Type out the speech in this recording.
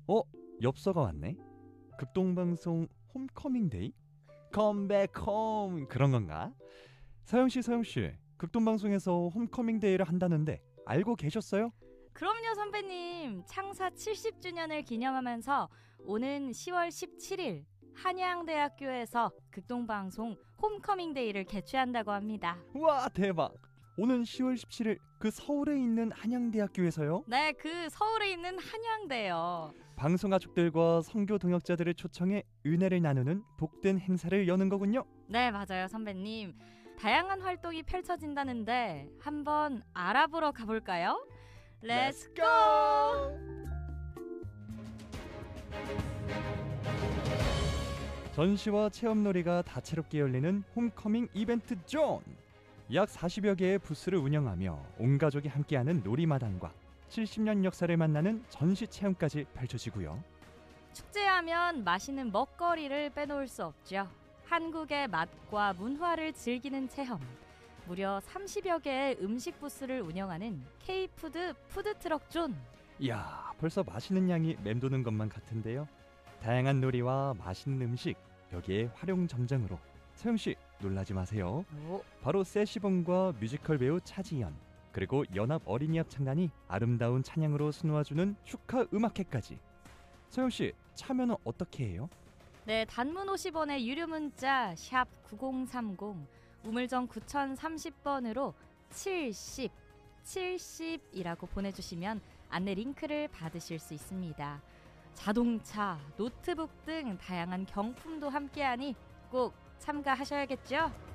어? 엽서가 왔네. 극동방송 홈커밍데이? 컴백홈 그런 건가? 서영씨, 극동방송에서 홈커밍데이를 한다는데 알고 계셨어요? 그럼요, 선배님. 창사 70주년을 기념하면서 오는 10월 17일 한양대학교에서 극동방송 홈커밍데이를 개최한다고 합니다. 우와, 대박! 오는 10월 17일 그 서울에 있는 한양대학교에서요? 네, 그 서울에 있는 한양대요. 방송가족들과 선교 동역자들을 초청해 은혜를 나누는 복된 행사를 여는 거군요. 네, 맞아요, 선배님. 다양한 활동이 펼쳐진다는데 한번 알아보러 가볼까요? Let's go! 전시와 체험놀이가 다채롭게 열리는 홈커밍 이벤트 존! 약 40여 개의 부스를 운영하며 온 가족이 함께하는 놀이마당과 70년 역사를 만나는 전시 체험까지 펼쳐지고요. 축제하면 맛있는 먹거리를 빼놓을 수 없죠. 한국의 맛과 문화를 즐기는 체험. 무려 30여 개의 음식 부스를 운영하는 K푸드 푸드트럭 존. 이야, 벌써 맛있는 양이 맴도는 것만 같은데요. 다양한 놀이와 맛있는 음식, 여기에 활용 점정으로 서영씨 놀라지 마세요. 바로 세시봉과 뮤지컬 배우 차지연, 그리고 연합 어린이 합창단이 아름다운 찬양으로 수놓아주는 축하 음악회까지. 서영씨, 참여는 어떻게 해요? 네, 단문 50원의 유료 문자 샵 9030 우물정 9030번으로 70이라고 보내주시면 안내 링크를 받으실 수 있습니다. 자동차, 노트북 등 다양한 경품도 함께하니 꼭 참가하셔야겠죠?